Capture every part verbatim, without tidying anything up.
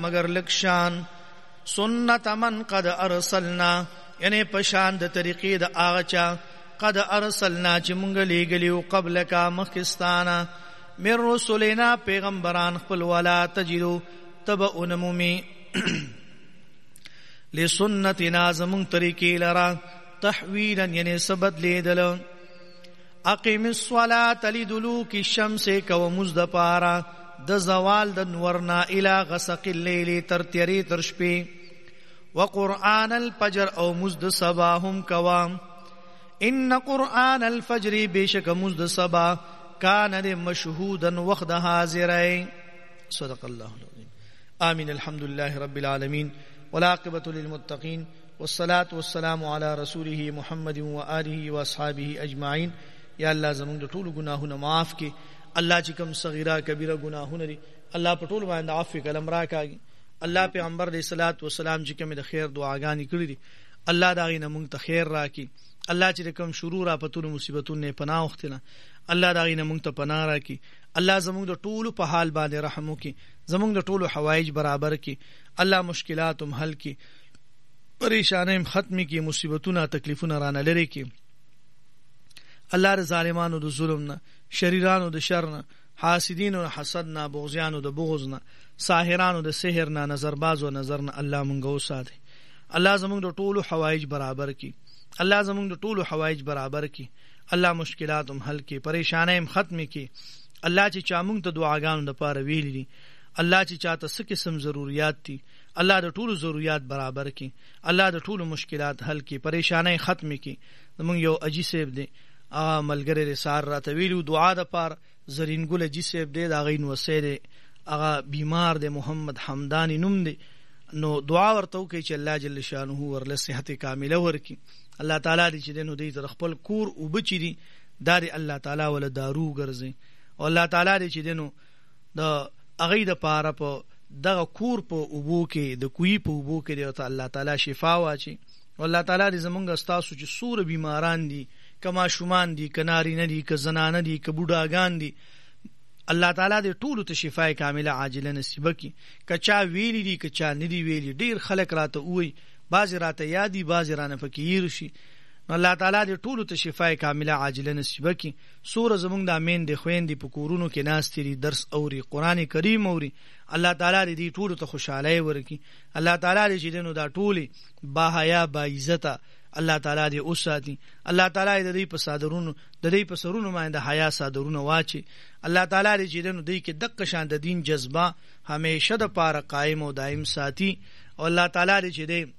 مگر لکشان سنت من قد ارسلنا، یعنی پشان د طریقې د هغه چا قد ارسلنا چې مونږ لېږلیو قبلک مخکستانه من رسلنا پیغمبران خپل، ولا تجدو تب انمومی لسنتنا زمون طریقې لرا تحویلا یعنی سبد لیدل. اقیم الصلاة لدلوک الشمس کو مزد پارا د زوال د نورنا الى غسق اللیل تر تیری تر شپې، وقرآن الفجر او مزد صبا هم کوام. ان قرآن الفجر بیشک مزد صبا کان د مشهودا وقت حاضرین. صدق الله العظیم. آمین. الحمد لله رب العالمین والعاقبة للمتقین والصلاة والسلام علی رسوله محمد و آله و اصحابه اجمعین. یا الله زمونږ د ټولو ګناهونه معاف کړي. الله چې کوم صغیره کبیره ګناهونه دي الله په ټولو باندې عفو کلم راکاږي. الله پیغمبر علیه الصلاۃ والسلام چې کوم د خیر دعاګانې کړې دي الله دا غینه مونږ ته خیر راکړي. الله چې کوم شرور اپتون مصیبتونه پناه وختنه الله دا غینه مونږ ته پناه راکړي. الله زمونږ د ټولو په حال باندې رحم وکړي، زمونږ د ټولو حوایج برابر کړي. الله مشکلات هم حل کړي، پریشانۍ هم ختم کړي، مصیبتونه تکلیفونه رانه لري کړي. الله د ظالمانو د ظلم نه، شریرانو د شر نه، حاسدینو د حسد نه، بغضیانو د بغض نه، ساحرانو د سحر نه، نظربازو نظر نه الله مونږ وساتي. الله زمونږ د ټولو حوایج برابر کړي. الله زمونږ د ټولو حوایج برابر کړي. الله مشکلات هم حل کړي، پریشانۍ هم ختم کړي. الله چې چا مونږ ته دعاګانو لپاره ویلي دي، الله چې چاته څه قسم ضرورت دي الله د ټولو ضرورت برابر کړي. الله د ټولو مشکلات حل کړي، پریشانۍ ختم کړي. زمونږ یو اجي صاحب دی هغه ملګری رسار راته ویلو دعا د پاره زرین ګل اجي صاحب دی دا غین وسیده هغه بیمار دی محمد حمدانی نوم دی. نو دعا ورته وکړي چې الله جل شانه ورله صحت کامله ورکړي. الله تعالی دې چې دنو دې تر خپل کور او بچی دي دار الله تعالی ول دارو ګرځي، او الله تعالی دې چې دنو د اغه د پاره په دغه کور په اوبو کې د کوی په اوبو کې دی ته الله تعالی شفا واچي. او الله تعالی دې زمونږ استاسو چې سور بیماران دي، کما شومان دي، کناری نه دي، ک زنانه دي، ک بوډاګان دي، الله تعالی دې ټول ته شفای کامله عاجله نصیب کړي. کچا ویلی دي کچا نه دي ویلی، ډیر خلک راته وای باز راته یادي باز رانه فقیر شي. الله تعالی دې ټول ته شفای کامله عاجله نصیب کړي. سور زمونږ د امین د خويندې په کورونو کې ناستري درس اوري، قران کریم اوري، الله تعالی دې ټول ته خوشاله ورکړي. الله تعالی دې دنو دا ټولي با حیا با عزت الله تعالی دې اوساتي. الله تعالی دې په صادرونو د دې په سرونو باندې حیا صادرونو واچي. الله تعالی دې دنو دې کې دغه شان د دین جذبه همیشه د پاره قائم او دائم ساتي. او الله تعالی دې دې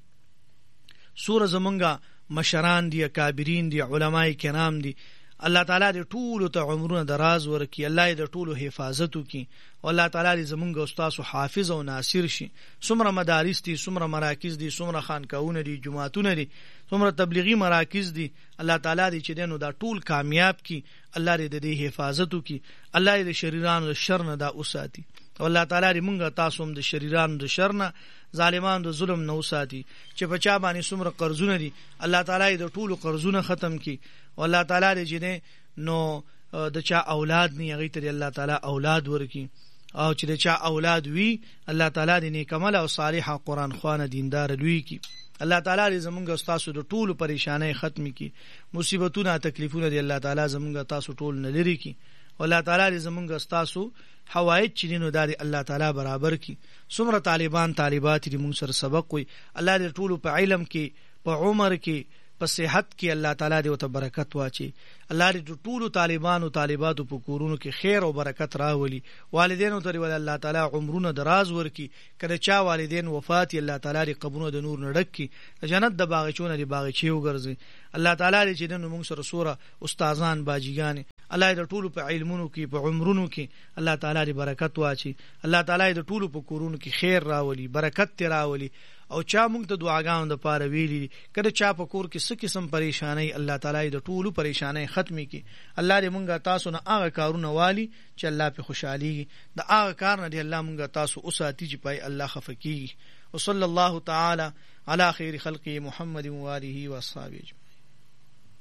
سور زمونږه مشران دي، اکابرین دي، علماء کرام دي، الله تعالی دې ټول ته عمرونه دراز ورکړي. الله دې ټول حفاظت وکړي. او الله تعالی دې زمونږ استاد او حافظ او ناصر شي. څومره مدارس دي، څومره مراکز دي، څومره خانقاهونه دي، جماعتونه دي، څومره تبلیغي مراکز دي، الله تعالی دې چې دنو دا ټول کامیاب کړي. الله دې دې حفاظت وکړي. الله دې شریرانو د شر نه دا اوساتي. او الله تعالی دې مونږه تاسو هم د شریرانو د شر نه، ظالمانو د ظلم نه اوساتي. چې په چا باندې څومره قرضونه دي الله تعالی دې ټول قرضونه ختم کړي. او الله تعالی دې چې نو د چا اولاد نه هغه ته الله تعالی اولاد ورکړي. او چې د چا اولاد وي الله تعالی دې نیکمل او صالحه قران خوانه دیندار لوي کړي. الله تعالی دې زمونږ استاسو د ټولو پریشانای ختم کړي، مصیبتونه تکلیفونه دې الله تعالی زمونږ تاسو ټول نه لري کړي. او الله تعالی دې زمونږ استاسو حوایج چې دینو داري الله تعالی برابر کړي. څومره طالبان طالبات دې مونږ سره سبق وي الله دې ټولو په علم کې، په عمر کې، په صحت کې الله تعالی دې وته برکت واچي. الله دې ټولو طالبانو طالباتو په کورونو کې خیر او برکت راولي. والدینو ته ول الله تعالی عمرونه دراز ورکي. کله چا والدین وفات الله تعالی قبرونه د نور نه ډکي، جنت د باغچونه دی باغچي وګرځي. الله تعالی دې چې د موږ سره سوره استادان باجیګان الله دې ټولو په علمونو کې، په عمرونو کې الله تعالی دې برکت واچي. الله تعالی دې ټولو په کورونو کې خیر راولي، برکت راولي. او چا مونږ ته دعاګانو د پاره ویلي کړه چا په کور کې څه قسم پریشانای الله تعالی د ټولو پریشانای ختمي کی. الله دې مونږه تاسو نه هغه کارونه والی چې الله په خوشحالي د هغه کار نه دی الله مونږه تاسو اوساتي چې پای الله خفقي. وصلی الله تعالی علی خیر خلقه محمد و آله و اصحابہ.